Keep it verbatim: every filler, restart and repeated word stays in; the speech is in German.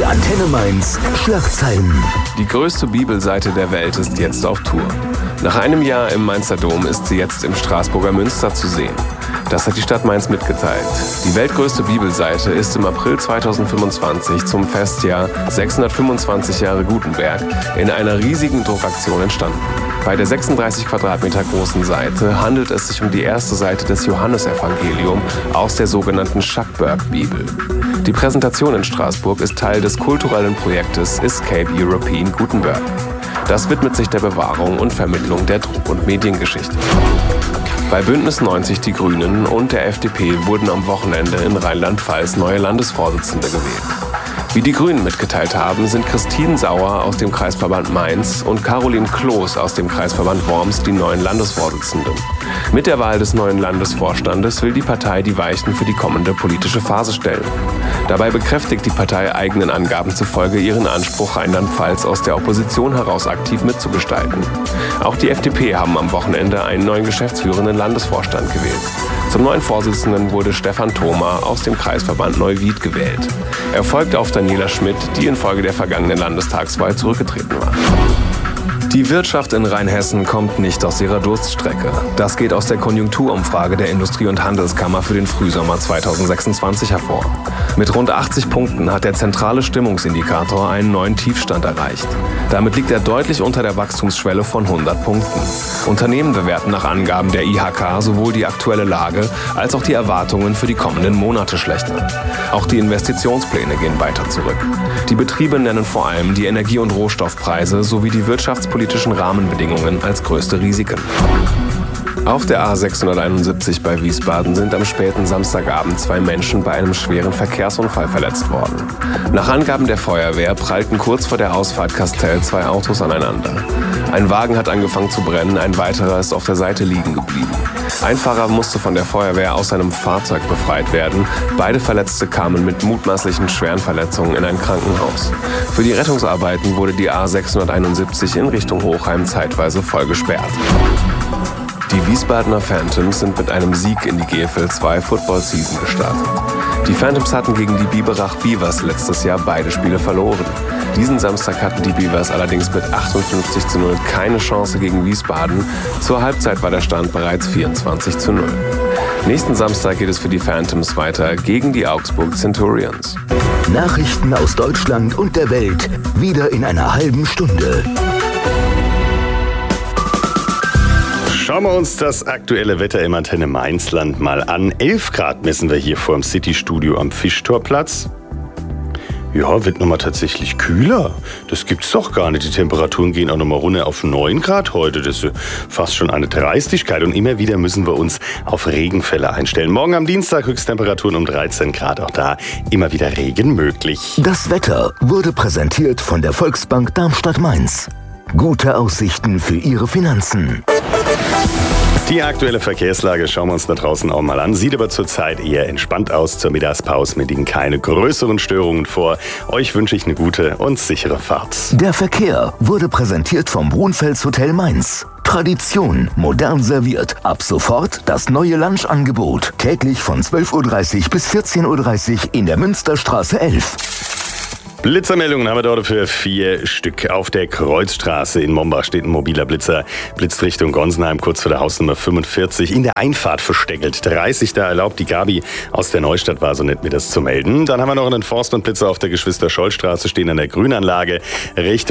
Antenne Mainz Schlagzeilen. Die größte Bibelseite der Welt ist jetzt auf Tour. Nach einem Jahr im Mainzer Dom ist sie jetzt im Straßburger Münster zu sehen. Das hat die Stadt Mainz mitgeteilt. Die weltgrößte Bibelseite ist im April zweitausendfünfundzwanzig zum Festjahr sechshundertfünfundzwanzig Jahre Gutenberg in einer riesigen Druckaktion entstanden. Bei der sechsunddreißig Quadratmeter großen Seite handelt es sich um die erste Seite des Johannesevangelium aus der sogenannten Schackburg-Bibel. Die Präsentation in Straßburg ist Teil des kulturellen Projektes Escape European Gutenberg. Das widmet sich der Bewahrung und Vermittlung der Druck- und Mediengeschichte. Bei Bündnis neunzig Die Grünen und der F D P wurden am Wochenende in Rheinland-Pfalz neue Landesvorsitzende gewählt. Wie die Grünen mitgeteilt haben, sind Christine Sauer aus dem Kreisverband Mainz und Caroline Kloß aus dem Kreisverband Worms die neuen Landesvorsitzenden. Mit der Wahl des neuen Landesvorstandes will die Partei die Weichen für die kommende politische Phase stellen. Dabei bekräftigt die Partei eigenen Angaben zufolge ihren Anspruch, Rheinland-Pfalz aus der Opposition heraus aktiv mitzugestalten. Auch die F D P haben am Wochenende einen neuen geschäftsführenden Landesvorstand gewählt. Zum neuen Vorsitzenden wurde Stefan Thoma aus dem Kreisverband Neuwied gewählt. Er folgt auf Daniela Schmidt, die infolge der vergangenen Landestagswahl zurückgetreten war. Die Wirtschaft in Rheinhessen kommt nicht aus ihrer Durststrecke. Das geht aus der Konjunkturumfrage der Industrie- und Handelskammer für den Frühsommer zweitausendsechsundzwanzig hervor. Mit rund achtzig Punkten hat der zentrale Stimmungsindikator einen neuen Tiefstand erreicht. Damit liegt er deutlich unter der Wachstumsschwelle von hundert Punkten. Unternehmen bewerten nach Angaben der I H K sowohl die aktuelle Lage als auch die Erwartungen für die kommenden Monate schlechter. Auch die Investitionspläne gehen weiter zurück. Die Betriebe nennen vor allem die Energie- und Rohstoffpreise sowie die wirtschaftspolitischen Rahmenbedingungen als größte Risiken. Auf der A sechshunderteinundsiebzig bei Wiesbaden sind am späten Samstagabend zwei Menschen bei einem schweren Verkehrsunfall verletzt worden. Nach Angaben der Feuerwehr prallten kurz vor der Ausfahrt Kastel zwei Autos aneinander. Ein Wagen hat angefangen zu brennen, ein weiterer ist auf der Seite liegen geblieben. Ein Fahrer musste von der Feuerwehr aus seinem Fahrzeug befreit werden. Beide Verletzte kamen mit mutmaßlichen schweren Verletzungen in ein Krankenhaus. Für die Rettungsarbeiten wurde die A sechshunderteinundsiebzig in Richtung Hochheim zeitweise voll gesperrt. Die Wiesbadener Phantoms sind mit einem Sieg in die G F L zwei Football Season gestartet. Die Phantoms hatten gegen die Biberach Beavers letztes Jahr beide Spiele verloren. Diesen Samstag hatten die Beavers allerdings mit achtundfünfzig zu null keine Chance gegen Wiesbaden. Zur Halbzeit war der Stand bereits vierundzwanzig zu null. Nächsten Samstag geht es für die Phantoms weiter gegen die Augsburg Centurions. Nachrichten aus Deutschland und der Welt, wieder in einer halben Stunde. Schauen wir uns das aktuelle Wetter im Antenne Mainzland mal an. elf Grad messen wir hier vor dem City-Studio am Fischtorplatz. Ja, wird nochmal tatsächlich kühler. Das gibt's doch gar nicht. Die Temperaturen gehen auch nochmal runter auf neun Grad heute. Das ist fast schon eine Dreistigkeit. Und immer wieder müssen wir uns auf Regenfälle einstellen. Morgen am Dienstag Höchsttemperaturen um dreizehn Grad. Auch da immer wieder Regen möglich. Das Wetter wurde präsentiert von der Volksbank Darmstadt-Mainz. Gute Aussichten für Ihre Finanzen. Die aktuelle Verkehrslage schauen wir uns da draußen auch mal an. Sieht aber zurzeit eher entspannt aus. Zur Mittagspause. Mir liegen keine größeren Störungen vor. Euch wünsche ich eine gute und sichere Fahrt. Der Verkehr wurde präsentiert vom Brunfels Hotel Mainz. Tradition, modern serviert. Ab sofort das neue Lunchangebot. Täglich von zwölf Uhr dreißig bis vierzehn Uhr dreißig in der Münsterstraße elf. Blitzermeldungen haben wir dort für vier Stück. Auf der Kreuzstraße in Mombach steht ein mobiler Blitzer. Blitzt Richtung Gonsenheim, kurz vor der Hausnummer fünfundvierzig. In der Einfahrt versteckelt. dreißig da erlaubt. Die Gabi aus der Neustadt war so nett, mir das zu melden. Dann haben wir noch einen Forstbrandblitzer auf der Geschwister-Scholl-Straße stehen an der Grünanlage. Richtung